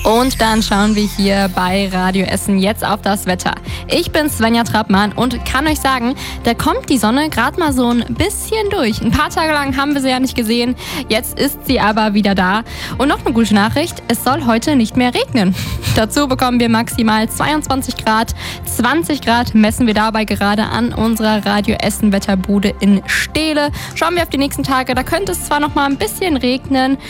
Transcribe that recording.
Und dann schauen wir hier bei Radio Essen jetzt auf das Wetter. Ich bin Svenja Trappmann und kann euch sagen, da kommt die Sonne gerade mal so ein bisschen durch. Ein paar Tage lang haben wir sie ja nicht gesehen, jetzt ist sie aber wieder da. Und noch eine gute Nachricht, es soll heute nicht mehr regnen. Dazu bekommen wir maximal 22 Grad, 20 Grad messen wir dabei gerade an unserer Radio Essen Wetterbude in Steele. Schauen wir auf die nächsten Tage, da könnte es zwar noch mal ein bisschen regnen,